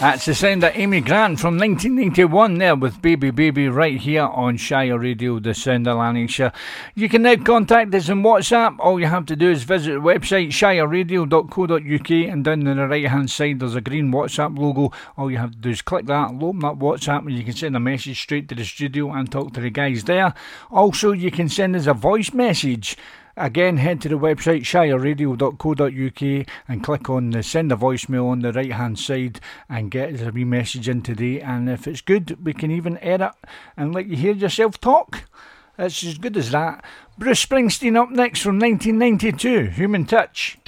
That's the sound of Amy Grant from 1991 there with Baby Baby right here on Shire Radio, the sound of Lanarkshire. You can now contact us on WhatsApp. All you have to do is visit the website shireradio.co.uk, and down on the right hand side there's a green WhatsApp logo. All you have to do is click that, open up WhatsApp, and you can send a message straight to the studio and talk to the guys there. Also, you can send us a voice message. Again, head to the website shireradio.co.uk and click on the send a voicemail on the right hand side and get a wee message in today, and if it's good we can even air it and let you hear yourself talk. It's as good as that. Bruce Springsteen up next from 1992, Human Touch.